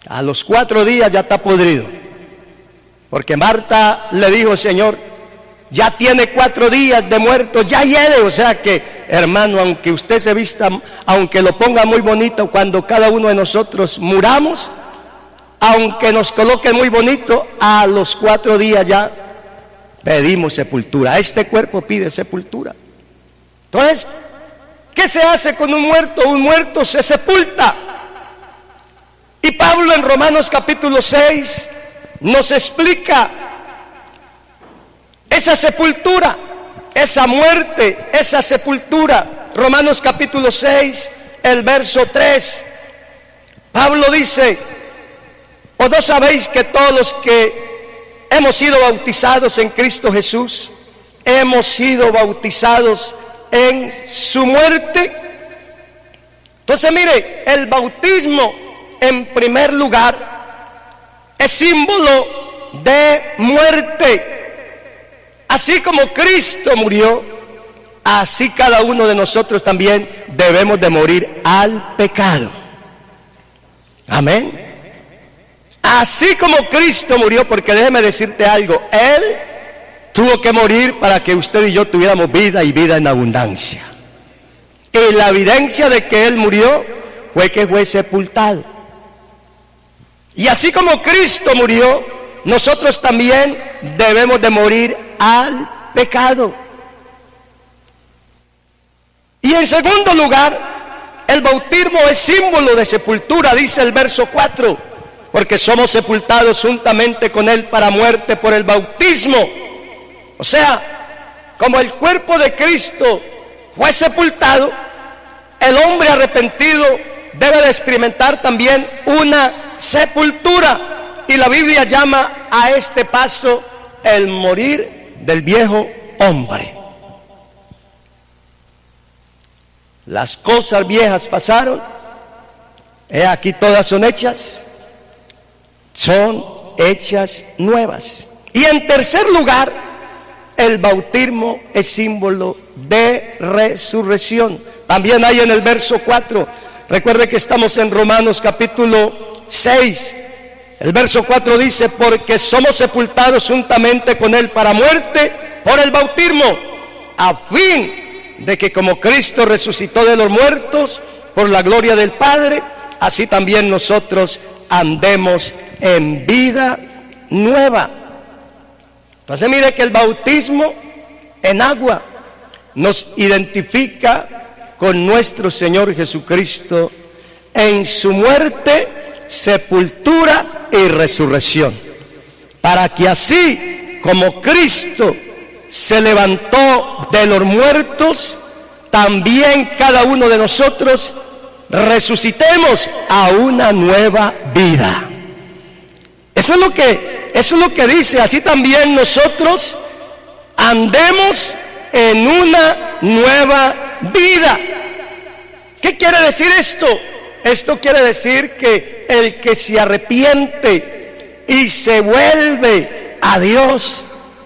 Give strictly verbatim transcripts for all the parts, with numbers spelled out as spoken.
A los cuatro días ya está podrido. Porque Marta le dijo: Señor, ya tiene cuatro días de muerto, ya hiede. O sea que, hermano, aunque usted se vista, aunque lo ponga muy bonito, cuando cada uno de nosotros muramos, aunque nos coloque muy bonito, a los cuatro días ya pedimos sepultura. Este cuerpo pide sepultura. Entonces, ¿qué se hace con un muerto? Un muerto se sepulta. Y Pablo en Romanos capítulo seis nos explica esa sepultura, esa muerte, esa sepultura. Romanos capítulo seis, el verso tres. Pablo dice: ¿o no sabéis que todos los que hemos sido bautizados en Cristo Jesús, hemos sido bautizados en su muerte? Entonces mire, el bautismo en primer lugar es símbolo de muerte. Así como Cristo murió, así cada uno de nosotros también debemos de morir al pecado. Amén. Así como Cristo murió, porque déjeme decirte algo, Él tuvo que morir para que usted y yo tuviéramos vida y vida en abundancia. Y la evidencia de que Él murió fue que fue sepultado. Y así como Cristo murió, nosotros también debemos de morir al pecado. Y en segundo lugar, el bautismo es símbolo de sepultura, dice el verso cuatro, porque somos sepultados juntamente con Él para muerte por el bautismo. O sea, como el cuerpo de Cristo fue sepultado, el hombre arrepentido debe de experimentar también una sepultura. Y la Biblia llama a este paso el morir del viejo hombre. Las cosas viejas pasaron, he aquí todas son hechas, son hechas nuevas. Y en tercer lugar, el bautismo es símbolo de resurrección. También hay en el verso cuatro, recuerde que estamos en Romanos capítulo seis, el verso cuatro dice: porque somos sepultados juntamente con Él para muerte por el bautismo, a fin de que como Cristo resucitó de los muertos por la gloria del Padre, así también nosotros andemos en vida nueva. Entonces mire que el bautismo en agua nos identifica con nuestro Señor Jesucristo en su muerte, sepultura y resurrección, para que así como Cristo se levantó de los muertos, también cada uno de nosotros resucitemos a una nueva vida. Eso es lo que, eso es lo que dice: así también nosotros andemos en una nueva vida. ¿Qué quiere decir esto? Esto quiere decir que el que se arrepiente y se vuelve a Dios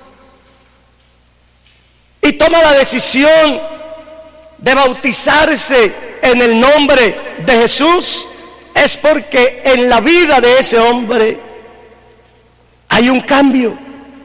y toma la decisión de bautizarse en el nombre de Jesús, es porque en la vida de ese hombre hay un cambio.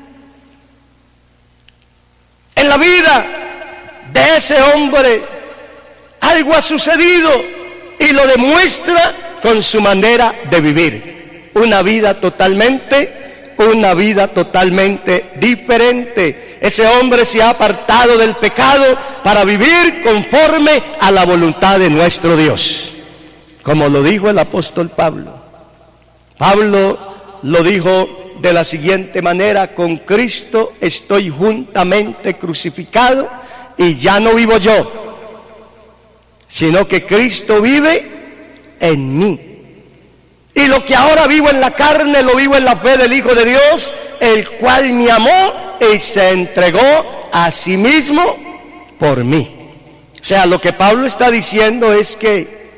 En la vida de ese hombre algo ha sucedido y lo demuestra con su manera de vivir. Una vida totalmente, una vida totalmente diferente. Ese hombre se ha apartado del pecado para vivir conforme a la voluntad de nuestro Dios. Como lo dijo el apóstol Pablo. Pablo lo dijo de la siguiente manera: con Cristo estoy juntamente crucificado, y ya no vivo yo, sino que Cristo vive en mí. Y lo que ahora vivo en la carne, lo vivo en la fe del Hijo de Dios, el cual me amó y se entregó a sí mismo por mí. O sea, lo que Pablo está diciendo es que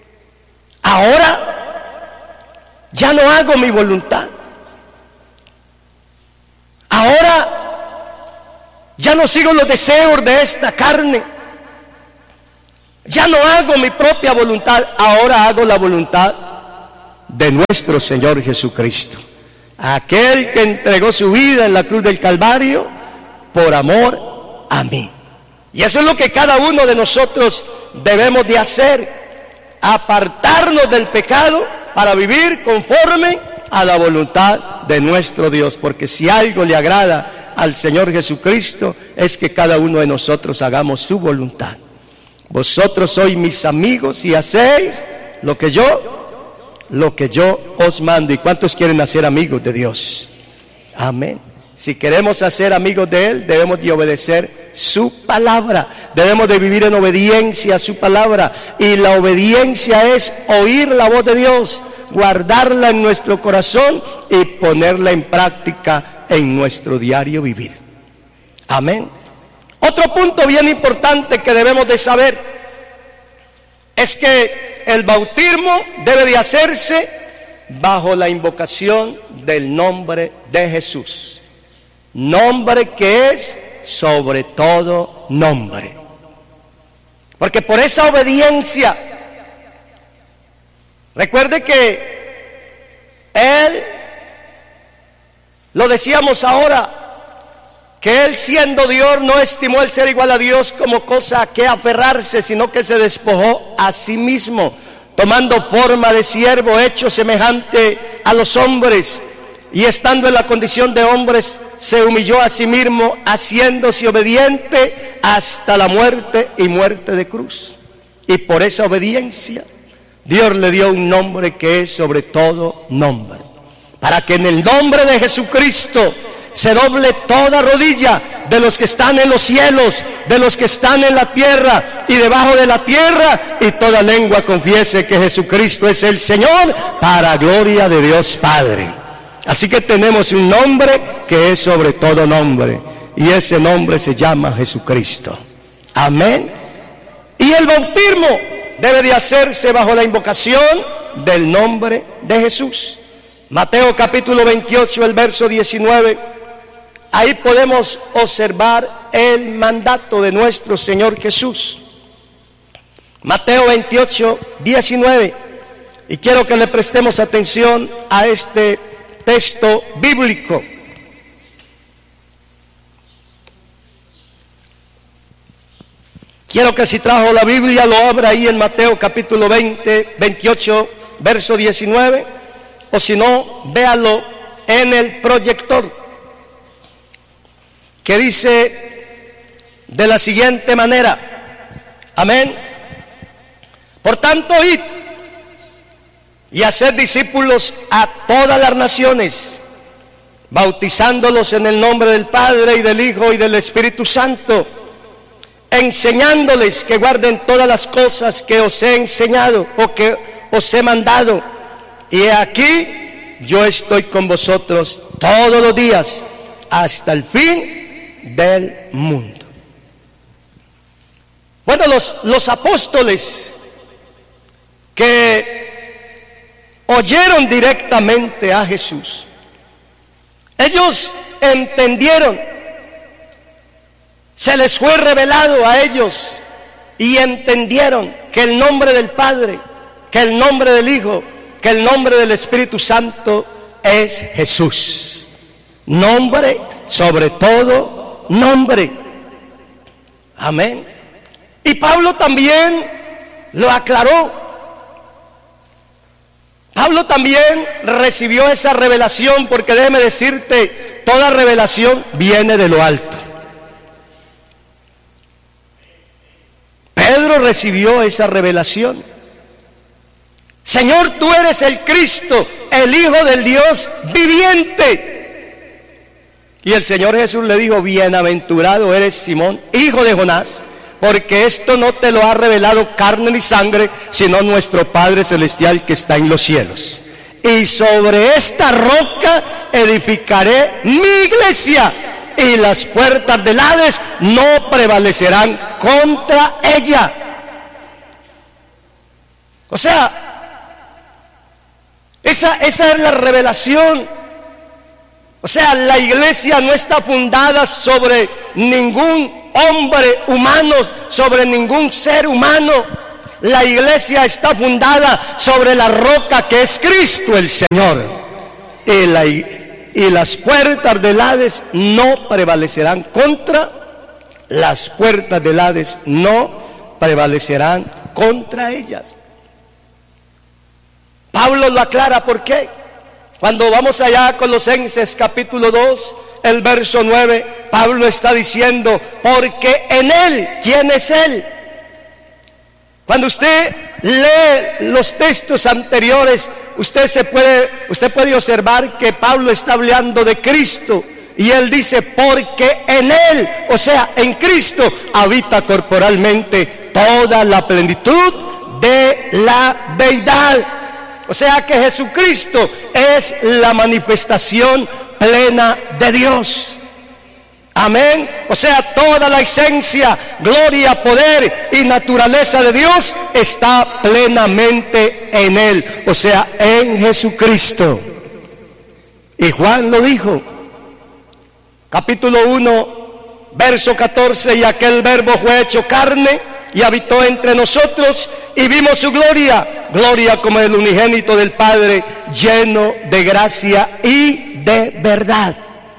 ahora ya no hago mi voluntad. Ahora ya no sigo los deseos de esta carne. Ya no hago mi propia voluntad, ahora hago la voluntad de nuestro Señor Jesucristo. Aquel que entregó su vida en la cruz del Calvario por amor a mí. Y eso es lo que cada uno de nosotros debemos de hacer, apartarnos del pecado para vivir conforme a la voluntad de nuestro Dios. Porque si algo le agrada al Señor Jesucristo es que cada uno de nosotros hagamos su voluntad. Vosotros sois mis amigos y hacéis lo que yo, lo que yo os mando. ¿Y cuántos quieren hacer amigos de Dios? Amén. Si queremos ser amigos de Él, debemos de obedecer su palabra. Debemos de vivir en obediencia a su palabra. Y la obediencia es oír la voz de Dios, guardarla en nuestro corazón y ponerla en práctica en nuestro diario vivir. Amén. Otro punto bien importante que debemos de saber es que el bautismo debe de hacerse bajo la invocación del nombre de Jesús. Nombre que es sobre todo nombre. Porque por esa obediencia, recuerde que Él, lo decíamos ahora, que Él siendo Dios no estimó el ser igual a Dios como cosa a que aferrarse, sino que se despojó a sí mismo, tomando forma de siervo, hecho semejante a los hombres, y estando en la condición de hombres, se humilló a sí mismo, haciéndose obediente hasta la muerte y muerte de cruz. Y por esa obediencia, Dios le dio un nombre que es sobre todo nombre, para que en el nombre de Jesucristo se doble toda rodilla de los que están en los cielos, de los que están en la tierra y debajo de la tierra, y toda lengua confiese que Jesucristo es el Señor, para gloria de Dios Padre. Así que tenemos un nombre que es sobre todo nombre, y ese nombre se llama Jesucristo. Amén. Y el bautismo debe de hacerse bajo la invocación del nombre de Jesús. Mateo capítulo veintiocho, el verso diecinueve. Ahí podemos observar el mandato de nuestro Señor Jesús. Mateo veintiocho, diecinueve. Y quiero que le prestemos atención a este texto bíblico. Quiero que si trajo la Biblia lo abra ahí en Mateo capítulo veinte, veintiocho, verso diecinueve. O si no, véalo en el proyector, que dice de la siguiente manera. Amén. Por tanto, id y haced discípulos a todas las naciones, bautizándolos en el nombre del Padre y del Hijo y del Espíritu Santo, enseñándoles que guarden todas las cosas que os he enseñado o que os he mandado. Y he aquí, yo estoy con vosotros todos los días hasta el fin del mundo. Bueno, los, los apóstoles que oyeron directamente a Jesús, ellos entendieron, se les fue revelado a ellos y entendieron que el nombre del Padre, que el nombre del Hijo, que el nombre del Espíritu Santo es Jesús. Nombre sobre todo nombre. Amén. Y Pablo también lo aclaró. Pablo también recibió esa revelación, porque déjeme decirte, toda revelación viene de lo alto. Pedro recibió esa revelación. Señor, tú eres el Cristo, el Hijo del Dios viviente. Y el Señor Jesús le dijo: bienaventurado eres Simón, hijo de Jonás, porque esto no te lo ha revelado carne ni sangre, sino nuestro Padre Celestial que está en los cielos. Y sobre esta roca edificaré mi iglesia, y las puertas del Hades no prevalecerán contra ella. O sea, esa, esa es la revelación. O sea, la iglesia no está fundada sobre ningún hombre humano, sobre ningún ser humano. la iglesia está fundada sobre la roca que es Cristo el Señor. Y, la, y las puertas del Hades no prevalecerán contra, las puertas del Hades no prevalecerán contra ellas. Pablo lo aclara, ¿por qué? Cuando vamos allá a Colosenses capítulo dos, el verso nueve, Pablo está diciendo, porque en Él, ¿quién es Él? Cuando usted lee los textos anteriores, usted se puede, usted puede observar que Pablo está hablando de Cristo. Y él dice, porque en Él, o sea, en Cristo, habita corporalmente toda la plenitud de la deidad. O sea que Jesucristo es la manifestación plena de Dios. Amén. O sea, toda la esencia, gloria, poder y naturaleza de Dios está plenamente en Él. O sea, en Jesucristo. Y Juan lo dijo. Capítulo uno, verso catorce, y aquel verbo fue hecho carne y habitó entre nosotros y vimos su gloria, gloria como el unigénito del Padre, lleno de gracia y de verdad.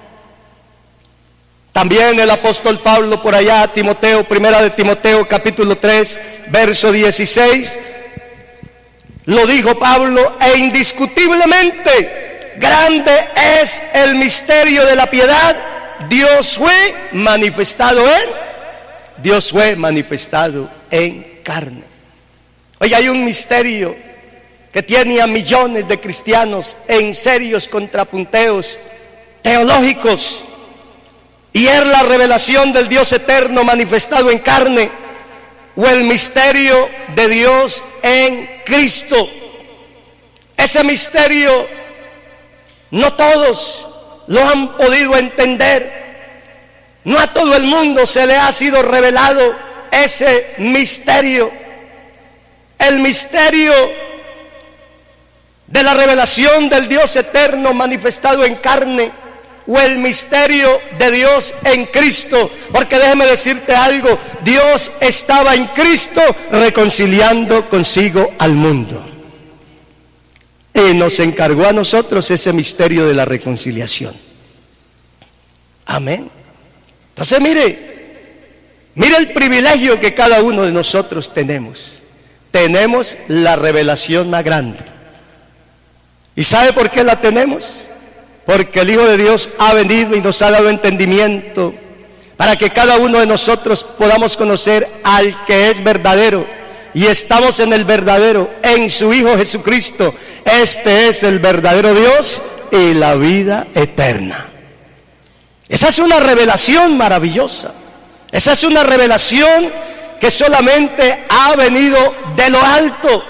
También el apóstol Pablo por allá, Timoteo, primera de Timoteo, capítulo tres, verso dieciséis, lo dijo Pablo, e indiscutiblemente grande es el misterio de la piedad. Dios fue manifestado en, Dios fue manifestado en carne. Oye, hay un misterio que tiene a millones de cristianos en serios contrapunteos teológicos, y es la revelación del Dios eterno manifestado en carne, o el misterio de Dios en Cristo. Ese misterio no todos lo han podido entender. No a todo el mundo se le ha sido revelado ese misterio. El misterio de la revelación del Dios eterno manifestado en carne, o el misterio de Dios en Cristo. Porque déjeme decirte algo, Dios estaba en Cristo reconciliando consigo al mundo. Y nos encargó a nosotros ese misterio de la reconciliación. Amén. Entonces mire, mire el privilegio que cada uno de nosotros tenemos. Tenemos la revelación más grande. ¿Y sabe por qué la tenemos? Porque el Hijo de Dios ha venido y nos ha dado entendimiento para que cada uno de nosotros podamos conocer al que es verdadero. Y estamos en el verdadero, en su Hijo Jesucristo. Este es el verdadero Dios y la vida eterna. Esa es una revelación maravillosa. Esa es una revelación que solamente ha venido de lo alto,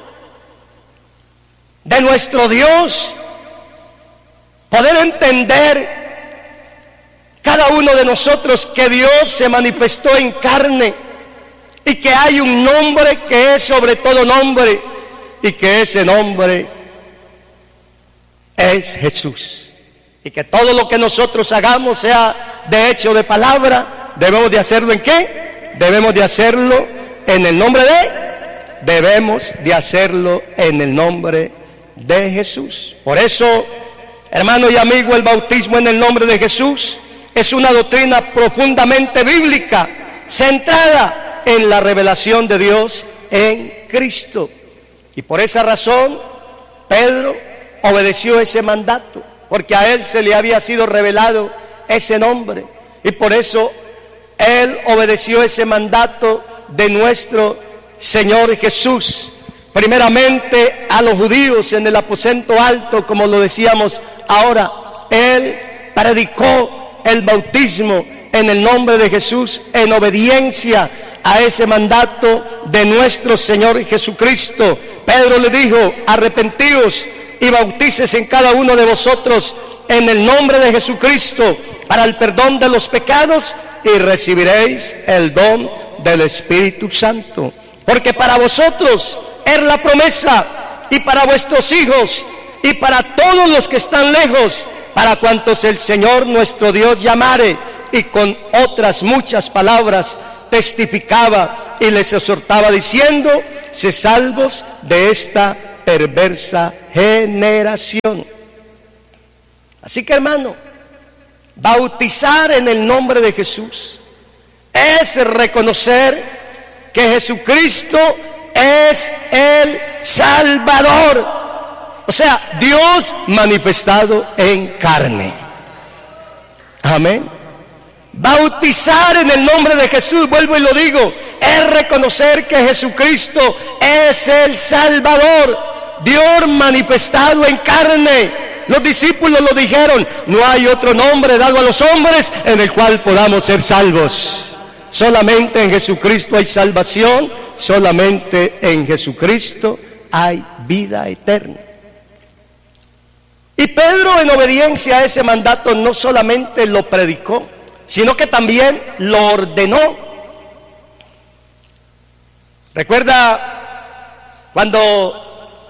de nuestro Dios. Poder entender cada uno de nosotros que Dios se manifestó en carne y que hay un nombre que es sobre todo nombre, y que ese nombre es Jesús. Y que todo lo que nosotros hagamos, sea de hecho o de palabra, debemos de hacerlo ¿en qué? Debemos de hacerlo en el nombre de, debemos de hacerlo en el nombre de Jesús. Por eso, hermano y amigo, el bautismo en el nombre de Jesús es una doctrina profundamente bíblica, centrada en la revelación de Dios en Cristo. Y por esa razón, Pedro obedeció ese mandato, porque a él se le había sido revelado ese nombre. Y por eso él obedeció ese mandato de nuestro Señor Jesús. Primeramente a los judíos en el aposento alto, como lo decíamos ahora, él predicó el bautismo en el nombre de Jesús en obediencia a ese mandato de nuestro Señor Jesucristo. Pedro le dijo: arrepentíos y bautícese en cada uno de vosotros en el nombre de Jesucristo para el perdón de los pecados, y recibiréis el don del Espíritu Santo. Porque para vosotros es la promesa, y para vuestros hijos, y para todos los que están lejos, para cuantos el Señor nuestro Dios llamare. Y con otras muchas palabras testificaba y les exhortaba diciendo: sé salvos de esta perversa generación. Así que, hermano, bautizar en el nombre de Jesús es reconocer que Jesucristo es el Salvador, o sea, Dios manifestado en carne. Amén. Bautizar en el nombre de Jesús, vuelvo y lo digo, es reconocer que Jesucristo es el Salvador, Dios manifestado en carne. Los discípulos lo dijeron: no hay otro nombre dado a los hombres en el cual podamos ser salvos. Solamente en Jesucristo hay salvación, solamente en Jesucristo hay vida eterna. Y Pedro, en obediencia a ese mandato, no solamente lo predicó, sino que también lo ordenó. ¿Recuerda cuando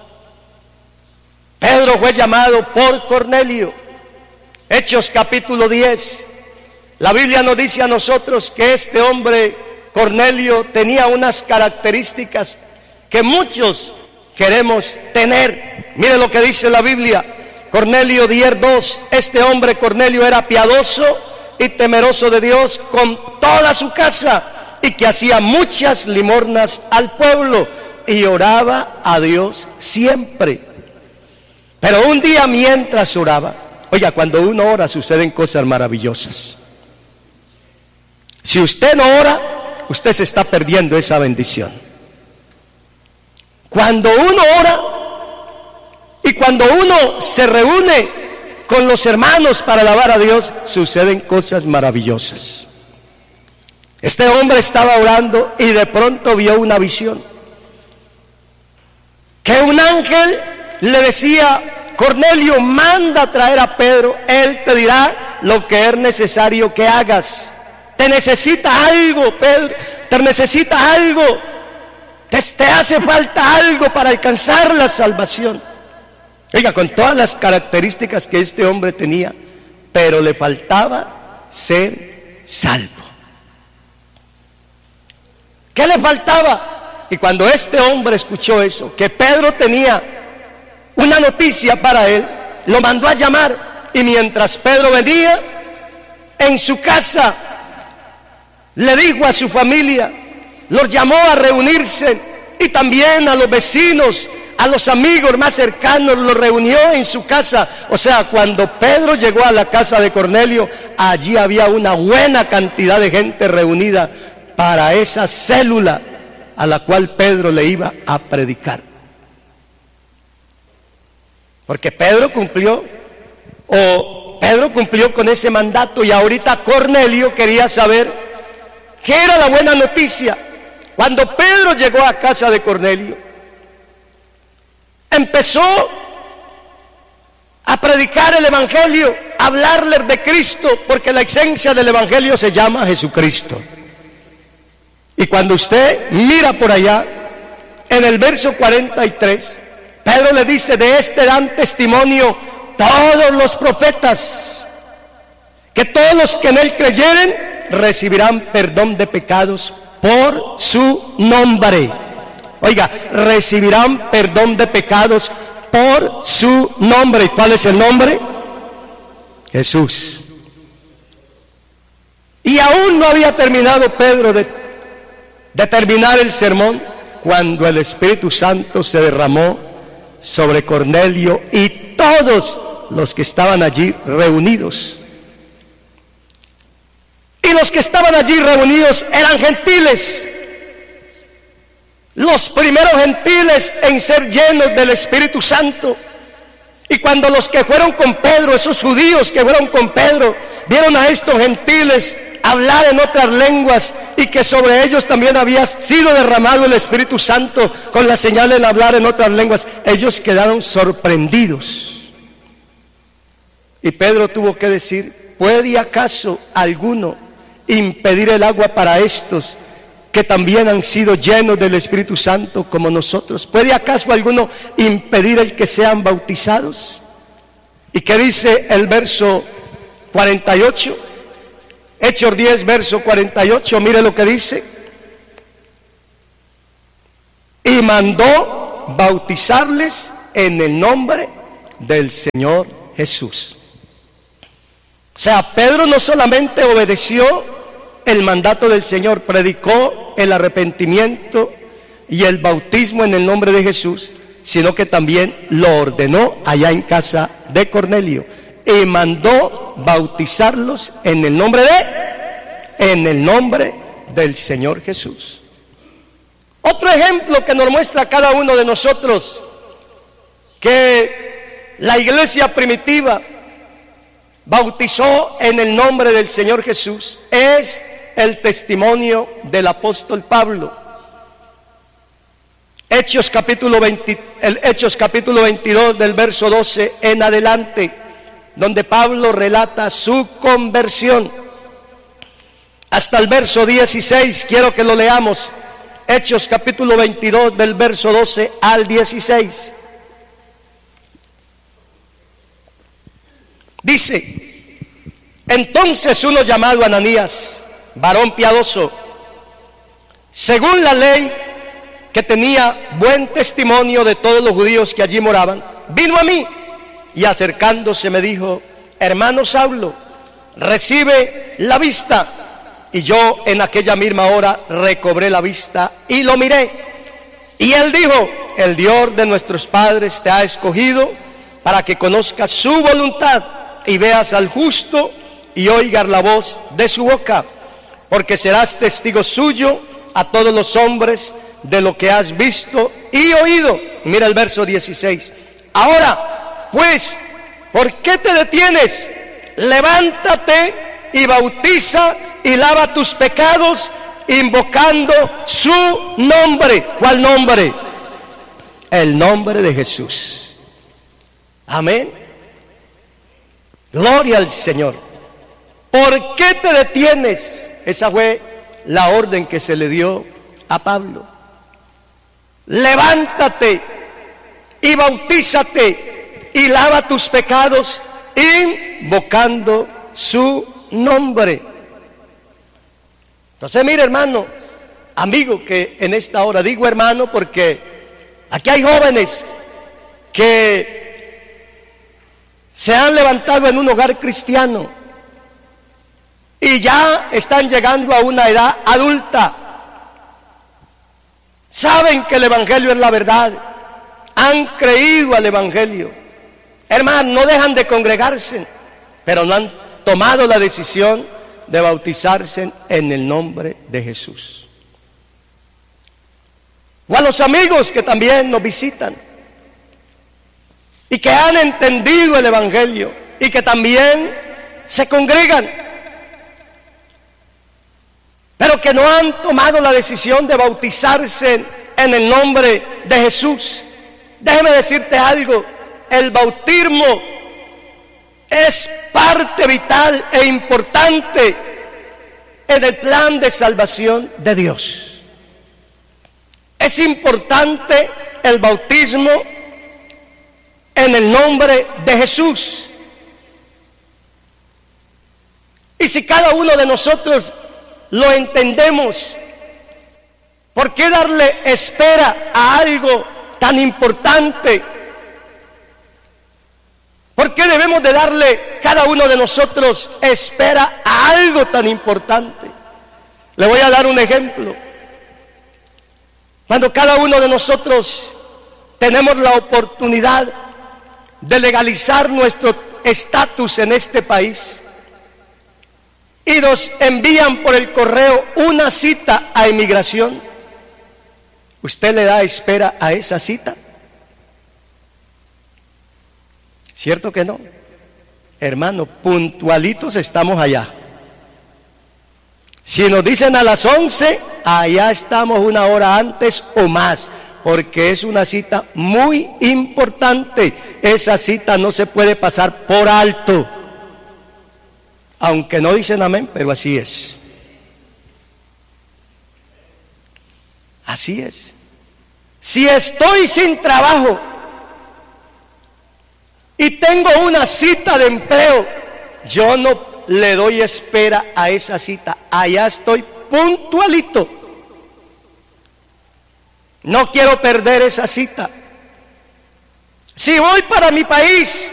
Pedro fue llamado por Cornelio? Hechos capítulo diez. La Biblia nos dice a nosotros que este hombre, Cornelio, tenía unas características que muchos queremos tener. Mire lo que dice la Biblia. Cornelio diez dos. Este hombre, Cornelio, era piadoso y temeroso de Dios con toda su casa, y que hacía muchas limosnas al pueblo y oraba a Dios siempre. Pero un día, mientras oraba, oiga, cuando uno ora suceden cosas maravillosas. Si usted no ora, usted se está perdiendo esa bendición. Cuando uno ora y cuando uno se reúne con los hermanos para alabar a Dios, suceden cosas maravillosas. Este hombre estaba orando y de pronto vio una visión. Que un ángel le decía: Cornelio, manda a traer a Pedro, él te dirá lo que es necesario que hagas. Te necesita algo, Pedro, te necesita algo, te, te hace falta algo para alcanzar la salvación. Oiga, con todas las características que este hombre tenía, pero le faltaba ser salvo. ¿Qué le faltaba? Y cuando este hombre escuchó eso, que Pedro tenía una noticia para él, lo mandó a llamar. Y mientras Pedro venía en su casa, le dijo a su familia, los llamó a reunirse, y también a los vecinos, a los amigos más cercanos, los reunió en su casa. O sea, cuando Pedro llegó a la casa de Cornelio, allí había una buena cantidad de gente reunida para esa célula a la cual Pedro le iba a predicar. Porque Pedro cumplió, o Pedro cumplió con ese mandato, y ahorita Cornelio quería saber qué era la buena noticia. Cuando Pedro llegó a casa de Cornelio, empezó a predicar el evangelio, a hablarles de Cristo, porque la esencia del evangelio se llama Jesucristo. Y cuando usted mira por allá, en el verso cuarenta y tres, Pedro le dice: de este dan testimonio todos los profetas, que todos los que en él creyeren recibirán perdón de pecados por su nombre. Oiga, recibirán perdón de pecados por su nombre. ¿Y cuál es el nombre? Jesús. Y aún no había terminado Pedro de, de terminar el sermón, cuando el Espíritu Santo se derramó sobre Cornelio y todos los que estaban allí reunidos. Y los que estaban allí reunidos eran gentiles, los primeros gentiles en ser llenos del Espíritu Santo. Y cuando los que fueron con Pedro, esos judíos que fueron con Pedro, vieron a estos gentiles hablar en otras lenguas, y que sobre ellos también había sido derramado el Espíritu Santo con la señal de hablar en otras lenguas, ellos quedaron sorprendidos. Y Pedro tuvo que decir: ¿puede acaso alguno impedir el agua para estos que también han sido llenos del Espíritu Santo como nosotros? ¿Puede acaso alguno impedir el que sean bautizados? ¿Y qué dice el verso cuarenta y ocho? Hechos diez, verso cuarenta y ocho, mire lo que dice. Y y mandó bautizarles en el nombre del Señor Jesús. O sea, Pedro no solamente obedeció el mandato del Señor, predicó el arrepentimiento y el bautismo en el nombre de Jesús, sino que también lo ordenó allá en casa de Cornelio y mandó bautizarlos en el nombre de, en el nombre del Señor Jesús. Otro ejemplo que nos muestra a cada uno de nosotros que la iglesia primitiva bautizó en el nombre del Señor Jesús es el testimonio del apóstol Pablo. Hechos capítulo veinte, el Hechos capítulo veintidós del verso doce en adelante, donde Pablo relata su conversión. Hasta el verso dieciséis, quiero que lo leamos. Hechos capítulo veintidós del verso doce al dieciséis. Dice: entonces uno llamado Ananías, varón piadoso, según la ley, que tenía buen testimonio de todos los judíos que allí moraban, vino a mí y acercándose me dijo: hermano Saulo, recibe la vista. Y yo en aquella misma hora recobré la vista y lo miré. Y él dijo: el Dios de nuestros padres te ha escogido para que conozcas su voluntad y veas al justo y oigas la voz de su boca, porque serás testigo suyo a todos los hombres de lo que has visto y oído. Mira el verso dieciséis. Ahora, pues, ¿por qué te detienes? Levántate y bautiza y lava tus pecados, invocando su nombre. ¿Cuál nombre? El nombre de Jesús. Amén. Gloria al Señor. ¿Por qué te detienes? Esa fue la orden que se le dio a Pablo. Levántate y bautízate y lava tus pecados, invocando su nombre. Entonces, mire, hermano, amigo, que en esta hora digo hermano porque aquí hay jóvenes que se han levantado en un hogar cristiano y ya están llegando a una edad adulta. Saben que el evangelio es la verdad, han creído al evangelio. Hermano, no dejan de congregarse, pero no han tomado la decisión de bautizarse en el nombre de Jesús. O a los amigos que también nos visitan y que han entendido el evangelio y que también se congregan, pero que no han tomado la decisión de bautizarse en el nombre de Jesús. Déjeme decirte algo: el bautismo es parte vital e importante en el plan de salvación de Dios. Es importante el bautismo en el nombre de Jesús. Y si cada uno de nosotros lo entendemos, ¿por qué darle espera a algo tan importante? ¿Por qué debemos de darle cada uno de nosotros espera a algo tan importante? Le voy a dar un ejemplo. Cuando cada uno de nosotros tenemos la oportunidad de legalizar nuestro estatus en este país y nos envían por el correo una cita a inmigración, ¿usted le da espera a esa cita? ¿Cierto que no? Hermano, puntualitos estamos allá. Si nos dicen a las once, allá estamos una hora antes o más, porque es una cita muy importante. Esa cita no se puede pasar por alto. Aunque no dicen amén, pero así es. Así es. Si estoy sin trabajo y tengo una cita de empleo, yo no le doy espera a esa cita. Allá estoy puntualito. No quiero perder esa cita. Si voy para mi país,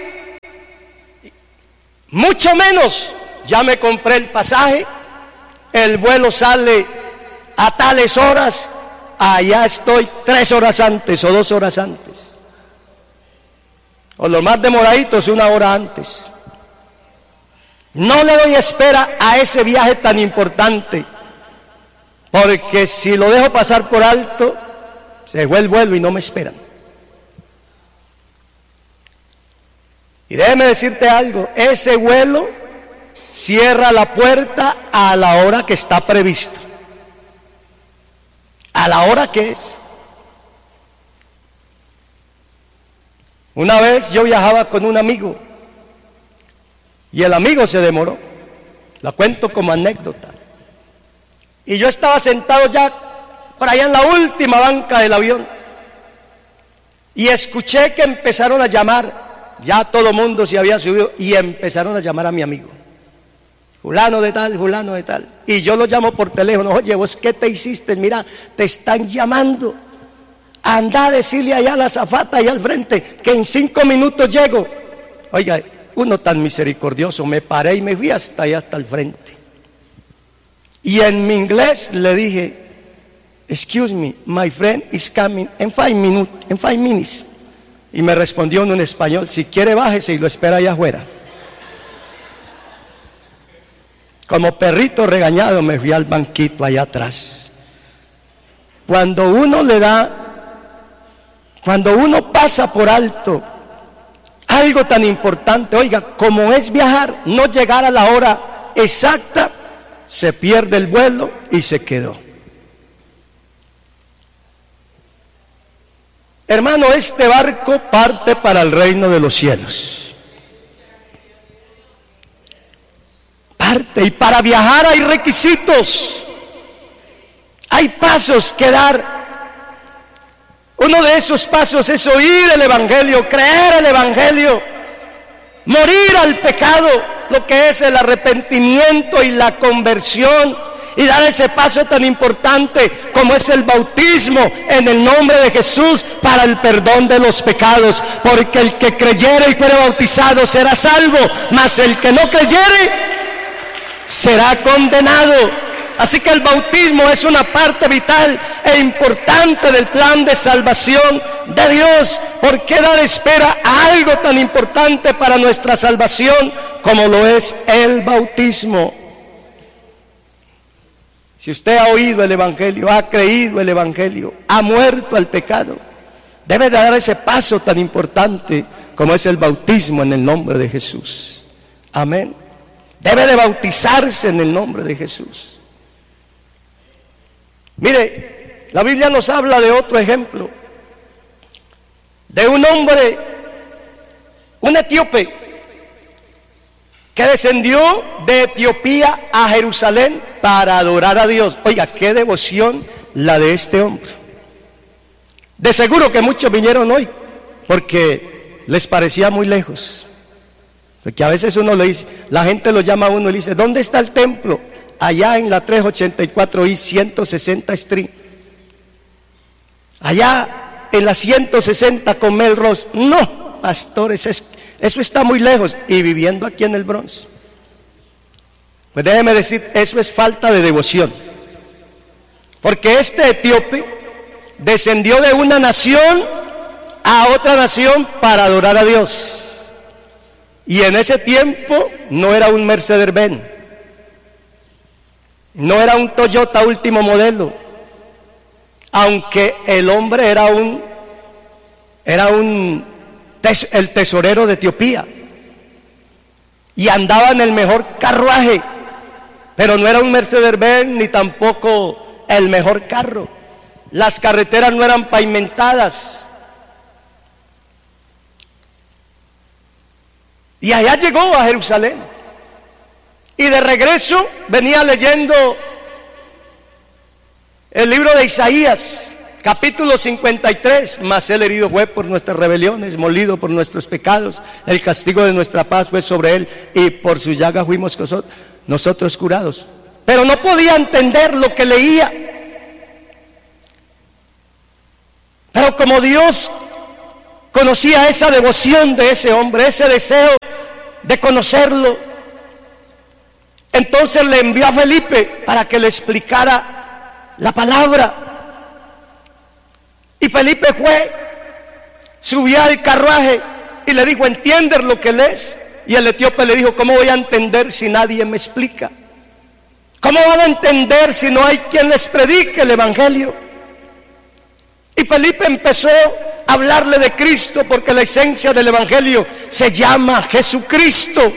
mucho menos, ya me compré el pasaje, el vuelo sale a tales horas, allá estoy tres horas antes o dos horas antes. O lo más demoradito es una hora antes. No le doy espera a ese viaje tan importante, porque si lo dejo pasar por alto, se fue el vuelo y no me esperan. Y déjeme decirte algo, ese vuelo cierra la puerta a la hora que está prevista. A la hora que es. Una vez yo viajaba con un amigo y el amigo se demoró. La cuento como anécdota. Y yo estaba sentado ya por allá en la última banca del avión y escuché que empezaron a llamar. Ya todo mundo se había subido y empezaron a llamar a mi amigo. Fulano de tal, fulano de tal. Y yo lo llamo por teléfono. Oye, ¿vos qué te hiciste? Mira, te están llamando. Anda a decirle allá a la azafata, allá al frente, que en cinco minutos llego. Oiga, uno tan misericordioso, me paré y me fui hasta allá, hasta el frente. Y en mi inglés le dije, excuse me, my friend is coming in five minutes, in five minutes. Y me respondió en un español, si quiere bájese y lo espera allá afuera. Como perrito regañado me fui al banquito allá atrás. Cuando uno le da, cuando uno pasa por alto algo tan importante, oiga, como es viajar, no llegar a la hora exacta, se pierde el vuelo y se quedó. Hermano, este barco parte para el reino de los cielos. Parte, y para viajar hay requisitos, hay pasos que dar. Uno de esos pasos es oír el Evangelio, creer el Evangelio, morir al pecado, lo que es el arrepentimiento y la conversión, y dar ese paso tan importante como es el bautismo en el nombre de Jesús para el perdón de los pecados, porque el que creyere y fuere bautizado será salvo, mas el que no creyere será condenado. Así que el bautismo es una parte vital e importante del plan de salvación de Dios. ¿Por qué dar espera a algo tan importante para nuestra salvación como lo es el bautismo? Si usted ha oído el Evangelio, ha creído el Evangelio, ha muerto al pecado, debe de dar ese paso tan importante como es el bautismo en el nombre de Jesús. Amén. Debe de bautizarse en el nombre de Jesús. Mire, la Biblia nos habla de otro ejemplo, de un hombre, un etíope, que descendió de Etiopía a Jerusalén para adorar a Dios. Oiga, qué devoción la de este hombre. De seguro que muchos vinieron hoy porque les parecía muy lejos. Porque a veces uno le dice, la gente lo llama a uno y le dice, ¿dónde está el templo? Allá en la trescientos ochenta y cuatro y ciento sesenta Street. Allá en la ciento sesenta con Melrose. No, pastores, es, eso está muy lejos. Y viviendo aquí en el Bronx. Pues déjeme decir, eso es falta de devoción. Porque este etíope descendió de una nación a otra nación para adorar a Dios. Y en ese tiempo no era un Mercedes-Benz, no era un Toyota último modelo, aunque el hombre era un, era un tes, el tesorero de Etiopía y andaba en el mejor carruaje, pero no era un Mercedes-Benz ni tampoco el mejor carro. Las carreteras no eran pavimentadas. Y allá llegó a Jerusalén. Y de regreso venía leyendo el libro de Isaías, capítulo cincuenta y tres. Mas él herido fue por nuestras rebeliones, molido por nuestros pecados. El castigo de nuestra paz fue sobre él, y por su llaga fuimos nosotros curados. Pero no podía entender lo que leía. Pero como Dios conocía esa devoción de ese hombre, ese deseo de conocerlo, entonces le envió a Felipe para que le explicara la palabra. Y Felipe fue, subió al carruaje y le dijo: ¿entiendes lo que lees? Y el etíope le dijo: ¿cómo voy a entender si nadie me explica? ¿Cómo van a entender si no hay quien les predique el evangelio? Y Felipe empezó a hablarle de Cristo, porque la esencia del evangelio se llama Jesucristo.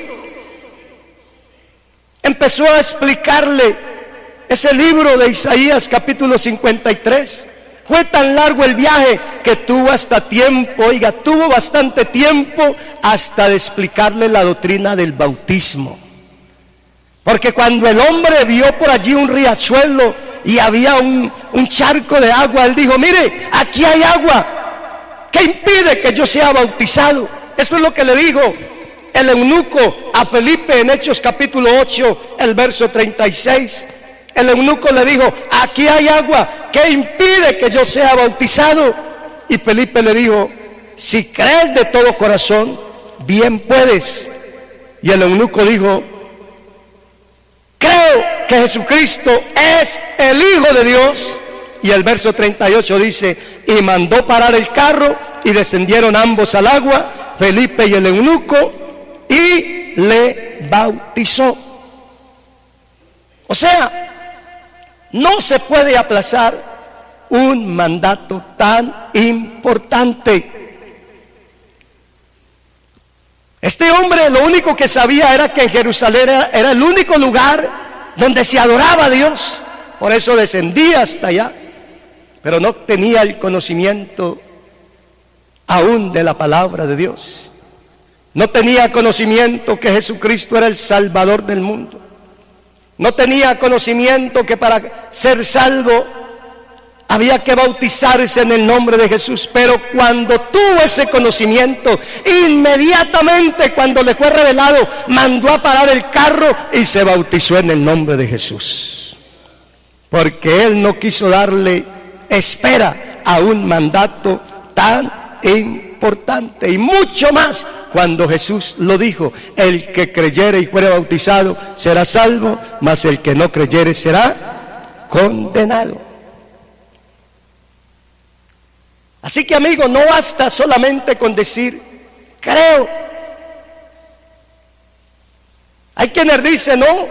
Empezó a explicarle ese libro de Isaías capítulo cincuenta y tres. Fue tan largo el viaje que tuvo hasta tiempo, oiga, tuvo bastante tiempo hasta de explicarle la doctrina del bautismo. Porque cuando el hombre vio por allí un riachuelo y había un, un charco de agua, él dijo: mire, aquí hay agua, ¿qué impide que yo sea bautizado? Eso es lo que le dijo el eunuco a Felipe en Hechos capítulo ocho, el verso treinta y seis. El eunuco le dijo: aquí hay agua, ¿qué impide que yo sea bautizado? Y Felipe le dijo: si crees de todo corazón, bien puedes. Y el eunuco dijo: creo que Jesucristo es el Hijo de Dios. Y el verso treinta y ocho dice: y mandó parar el carro y descendieron ambos al agua, Felipe y el eunuco, y le bautizó. O sea, no se puede aplazar un mandato tan importante. Este hombre lo único que sabía era que en Jerusalén era, era el único lugar donde se adoraba a Dios. Por eso descendía hasta allá. Pero no tenía el conocimiento aún de la palabra de Dios. No tenía conocimiento que Jesucristo era el Salvador del mundo. No tenía conocimiento que para ser salvo había que bautizarse en el nombre de Jesús. Pero cuando tuvo ese conocimiento, inmediatamente cuando le fue revelado, mandó a parar el carro y se bautizó en el nombre de Jesús. Porque él no quiso darle espera a un mandato tan importante, y mucho más cuando Jesús lo dijo: el que creyere y fuere bautizado será salvo, mas el que no creyere será condenado. Así que, amigo, no basta solamente con decir creo. Hay quienes dicen: no,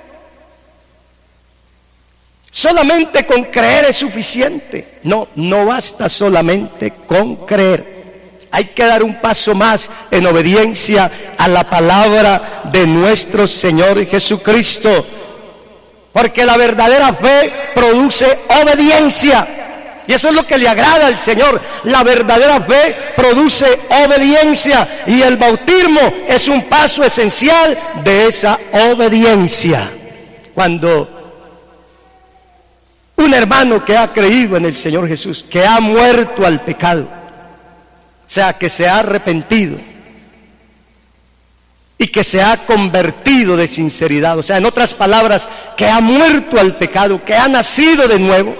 solamente con creer es suficiente. No, no basta solamente con creer. Hay que dar un paso más en obediencia a la palabra de nuestro Señor Jesucristo. Porque la verdadera fe produce obediencia. Y eso es lo que le agrada al Señor. La verdadera fe produce obediencia. Y el bautismo es un paso esencial de esa obediencia. Cuando un hermano que ha creído en el Señor Jesús, que ha muerto al pecado, o sea, que se ha arrepentido y que se ha convertido de sinceridad, o sea, en otras palabras, que ha muerto al pecado, que ha nacido de nuevo,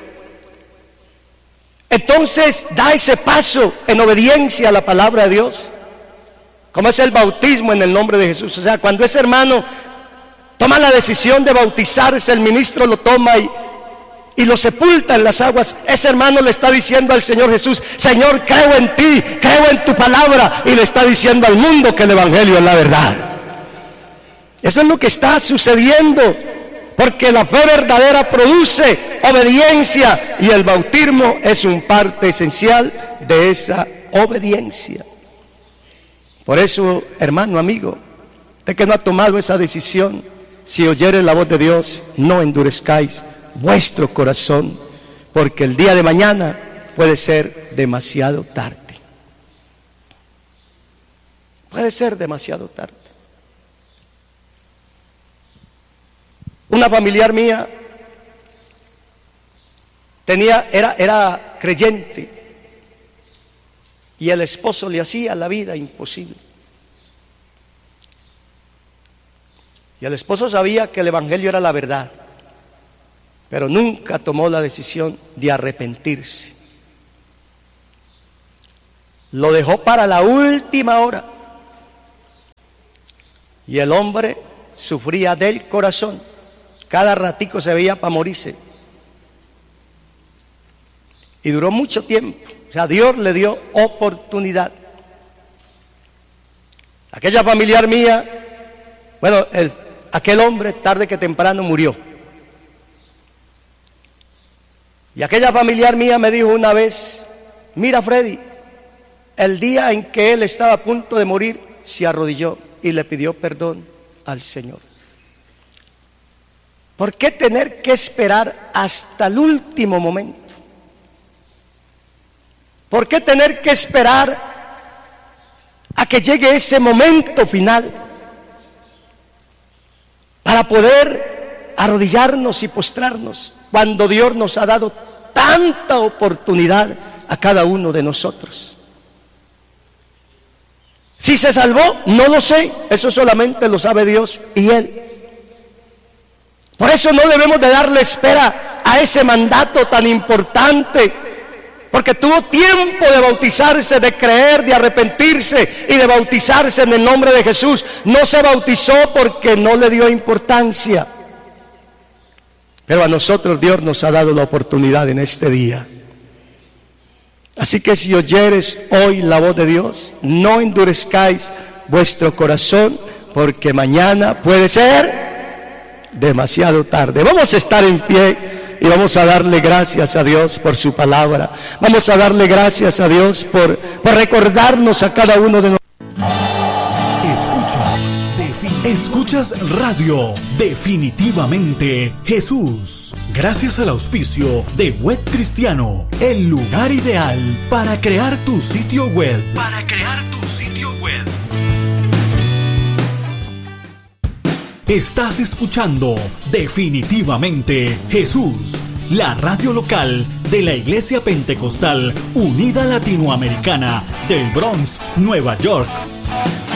entonces da ese paso en obediencia a la palabra de Dios, como es el bautismo en el nombre de Jesús. O sea, cuando ese hermano toma la decisión de bautizarse, el ministro lo toma y y lo sepulta en las aguas. Ese hermano le está diciendo al Señor Jesús: Señor, creo en ti, creo en tu palabra. Y le está diciendo al mundo que el evangelio es la verdad. Eso es lo que está sucediendo, porque la fe verdadera produce obediencia, y el bautismo es un parte esencial de esa obediencia. Por eso, hermano, amigo, usted que no ha tomado esa decisión, si oyere la voz de Dios, no endurezcáis vuestro corazón, porque el día de mañana puede ser demasiado tarde. Puede ser demasiado tarde. Una familiar mía tenía, era, era creyente, y el esposo le hacía la vida imposible. Y el esposo sabía que el evangelio era la verdad, pero nunca tomó la decisión de arrepentirse. lo dejó para la última hora. Y el hombre sufría del corazón. Cada ratico se veía para morirse. Y duró mucho tiempo. O sea, Dios le dio oportunidad. Aquella familiar mía, bueno, el, aquel hombre tarde que temprano murió. Y aquella familiar mía me dijo una vez: mira, Freddy, el día en que él estaba a punto de morir, se arrodilló y le pidió perdón al Señor. ¿Por qué tener que esperar hasta el último momento? ¿Por qué tener que esperar a que llegue ese momento final para poder arrodillarnos y postrarnos cuando Dios nos ha dado tanta oportunidad a cada uno de nosotros? Si se salvó, no lo sé, eso solamente lo sabe Dios y Él. Por eso no debemos de darle espera a ese mandato tan importante, porque tuvo tiempo de bautizarse, de creer, de arrepentirse y de bautizarse en el nombre de Jesús. No se bautizó porque no le dio importancia. Pero a nosotros Dios nos ha dado la oportunidad en este día. Así que si oyeres hoy la voz de Dios, no endurezcáis vuestro corazón, porque mañana puede ser demasiado tarde. Vamos a estar en pie y vamos a darle gracias a Dios por su palabra. Vamos a darle gracias a Dios por, por recordarnos a cada uno de nosotros. Escuchas Radio Definitivamente Jesús, gracias al auspicio de Web Cristiano, el lugar ideal para crear tu sitio web. Para crear tu sitio web. Estás escuchando Definitivamente Jesús, la radio local de la Iglesia Pentecostal Unida Latinoamericana del Bronx, Nueva York.